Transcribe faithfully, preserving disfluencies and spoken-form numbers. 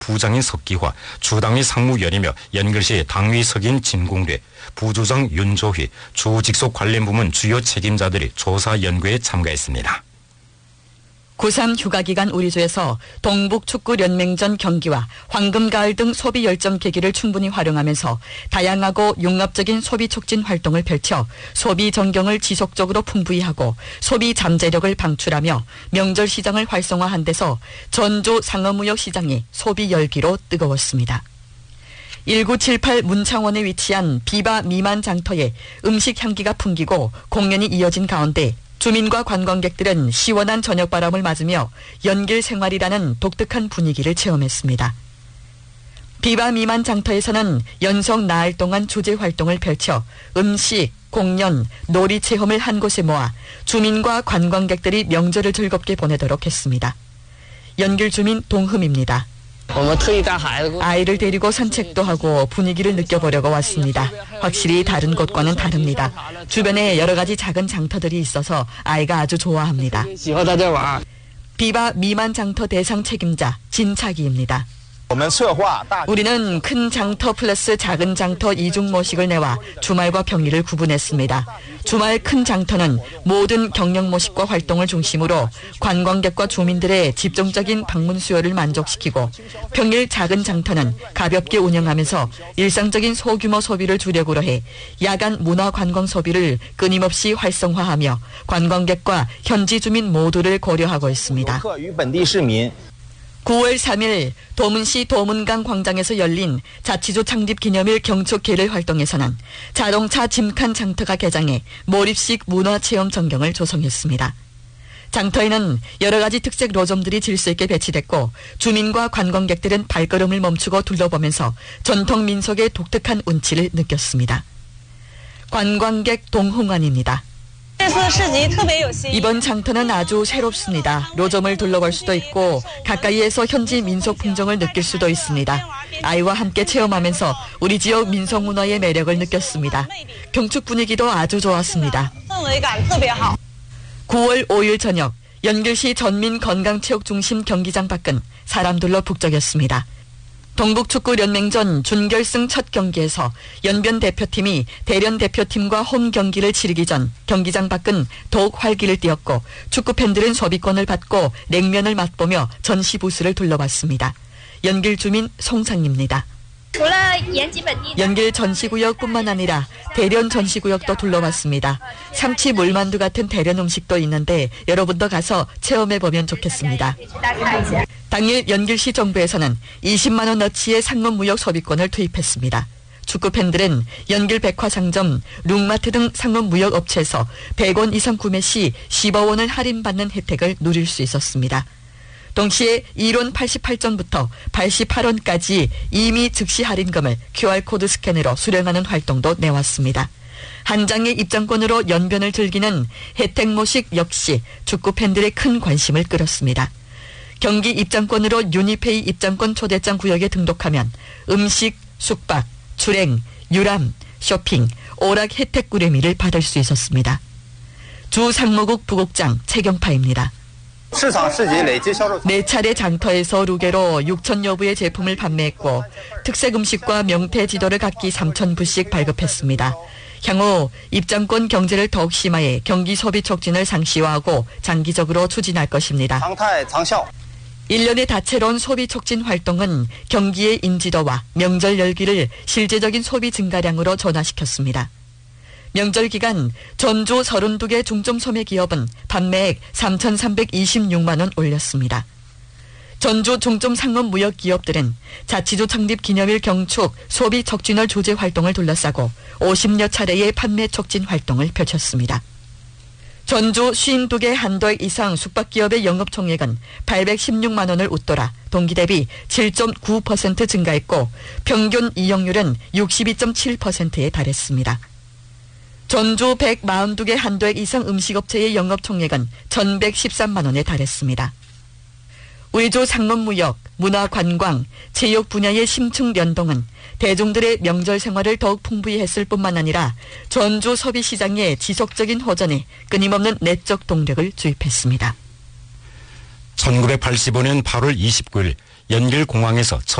부장인 석기화, 주당위 상무연이며 연결시 당위 석인 진공래, 부주장 윤조휘, 주 직속 관련 부문 주요 책임자들이 조사 연구에 참가했습니다. 구삼 휴가기간 우리조에서 동북축구연맹전 경기와 황금가을 등 소비 열정 계기를 충분히 활용하면서 다양하고 융합적인 소비 촉진 활동을 펼쳐 소비 전경을 지속적으로 풍부히 하고 소비 잠재력을 방출하며 명절 시장을 활성화한 데서 전주 상업무역시장이 소비 열기로 뜨거웠습니다. 일구칠팔 문창원에 위치한 비바 미만 장터에 음식 향기가 풍기고 공연이 이어진 가운데 주민과 관광객들은 시원한 저녁바람을 맞으며 연길 생활이라는 독특한 분위기를 체험했습니다. 비바 미만 장터에서는 연속 나흘 동안 주제 활동을 펼쳐 음식, 공연, 놀이 체험을 한 곳에 모아 주민과 관광객들이 명절을 즐겁게 보내도록 했습니다. 연길 주민 동흠입니다. 아이를 데리고 산책도 하고 분위기를 느껴보려고 왔습니다. 확실히 다른 곳과는 다릅니다. 주변에 여러 가지 작은 장터들이 있어서 아이가 아주 좋아합니다. 비바 미만 장터 대상 책임자 진차기입니다. 우리는 큰 장터 플러스 작은 장터 이중모식을 내와 주말과 평일을 구분했습니다. 주말 큰 장터는 모든 경영모식과 활동을 중심으로 관광객과 주민들의 집중적인 방문 수요를 만족시키고 평일 작은 장터는 가볍게 운영하면서 일상적인 소규모 소비를 주력으로 해 야간 문화관광 소비를 끊임없이 활성화하며 관광객과 현지 주민 모두를 고려하고 있습니다. 구월 삼일 도문시 도문강 광장에서 열린 자치조 창립 기념일 경축 계를 활동에서는 자동차 짐칸 장터가 개장해 몰입식 문화체험 전경을 조성했습니다. 장터에는 여러 가지 특색 로점들이 질서 있게 배치됐고 주민과 관광객들은 발걸음을 멈추고 둘러보면서 전통 민속의 독특한 운치를 느꼈습니다. 관광객 동홍환입니다. 이번 장터는 아주 새롭습니다. 로점을 둘러볼 수도 있고 가까이에서 현지 민속 풍경을 느낄 수도 있습니다. 아이와 함께 체험하면서 우리 지역 민속 문화의 매력을 느꼈습니다. 경축 분위기도 아주 좋았습니다. 구월 오일 저녁 연길시 전민건강체육중심 경기장 밖은 사람들로 북적였습니다. 동북축구연맹전 준결승 첫 경기에서 연변 대표팀이 대련 대표팀과 홈 경기를 치르기 전 경기장 밖은 더욱 활기를 띠었고 축구팬들은 소비권을 받고 냉면을 맛보며 전시부스를 둘러봤습니다. 연길 주민 송상입니다. 연길 전시구역뿐만 아니라 대련 전시구역도 둘러봤습니다. 참치 물만두 같은 대련 음식도 있는데 여러분도 가서 체험해보면 좋겠습니다. 당일 연길시 정부에서는 이십만 원어치의 상업무역 소비권을 투입했습니다. 축구팬들은 연길 백화상점, 룩마트 등 상업무역 업체에서 백 원 이상 구매 시 십오 원을 할인받는 혜택을 누릴 수 있었습니다. 동시에 일 원 팔십팔 전부터 팔십팔 원까지 이미 즉시 할인금을 큐알코드 스캔으로 수령하는 활동도 내왔습니다. 한 장의 입장권으로 연변을 즐기는 혜택 모식 역시 축구팬들의 큰 관심을 끌었습니다. 경기 입장권으로 유니페이 입장권 초대장 구역에 등록하면 음식, 숙박, 출행, 유람, 쇼핑, 오락 혜택 구례미를 받을 수 있었습니다. 주 상무국 부국장 최경파입니다. 네 차례 장터에서 루게로 육천여 부의 제품을 판매했고 특색 음식과 명태 지도를 각기 삼천 부씩 발급했습니다. 향후 입장권 경제를 더욱 심화해 경기 소비 촉진을 상시화하고 장기적으로 추진할 것입니다. 일 년의 다채로운 소비 촉진 활동은 경기의 인지도와 명절 열기를 실제적인 소비 증가량으로 전환시켰습니다. 명절 기간 전주 서른두 개 중점 소매 기업은 판매액 삼천삼백이십육만 원 올렸습니다. 전주 중점 상업 무역 기업들은 자치조 창립 기념일 경축 소비 촉진을 조제 활동을 둘러싸고 오십여 차례의 판매 촉진 활동을 펼쳤습니다. 전주 오십이 개 한도액 이상 숙박기업의 영업총액은 팔백십육만 원을 웃돌아 동기 대비 칠 점 구 퍼센트 증가했고 평균 이용률은 육십이 점 칠 퍼센트에 달했습니다. 전주 백사십이 개 한도액 이상 음식업체의 영업총액은 천백십삼만 원에 달했습니다. 우리조 상업무역, 문화관광, 체육 분야의 심층 연동은 대중들의 명절 생활을 더욱 풍부히 했을 뿐만 아니라 전주 소비시장의 지속적인 호전에 끊임없는 내적 동력을 주입했습니다. 천구백팔십오 년 팔월 이십구일 연길공항에서